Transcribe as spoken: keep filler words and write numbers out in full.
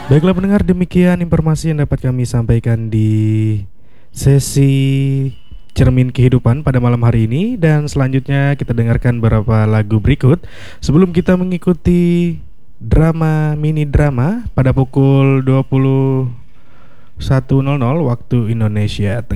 Baiklah pendengar, demikian informasi yang dapat kami sampaikan di sesi Cermin Kehidupan pada malam hari ini. Dan selanjutnya kita dengarkan beberapa lagu berikut sebelum kita mengikuti drama mini drama pada pukul dua puluh satu nol nol waktu Indonesia Tengah.